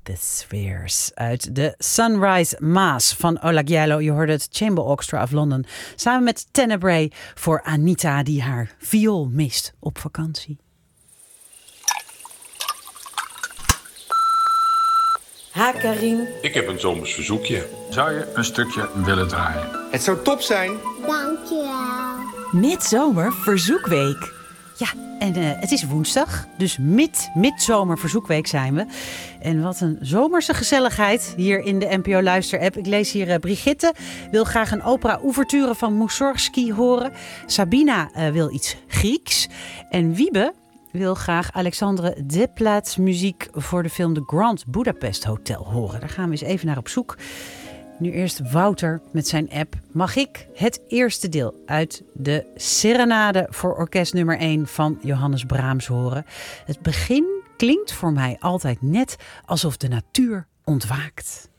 The Spheres uit de Sunrise Mass van Ola Gjeilo. Je hoorde het Chamber Orchestra of London samen met Tenebrae voor Anita die haar viool mist op vakantie. Ha, Karin. Ik heb een zomers verzoekje. Zou je een stukje willen draaien? Het zou top zijn. Dankjewel. Midzomer Verzoekweek. Ja, en het is woensdag, dus midzomer verzoekweek zijn we. En wat een zomerse gezelligheid hier in de NPO Luister-app. Ik lees hier Brigitte wil graag een opera-ouverture van Mussorgsky horen. Sabina wil iets Grieks. En Wiebe wil graag Alexandre Desplat's muziek voor de film The Grand Budapest Hotel horen. Daar gaan we eens even naar op zoek. Nu eerst Wouter met zijn app. Mag ik het eerste deel uit de Serenade voor orkest nummer 1 van Johannes Brahms horen? Het begin klinkt voor mij altijd net alsof de natuur ontwaakt.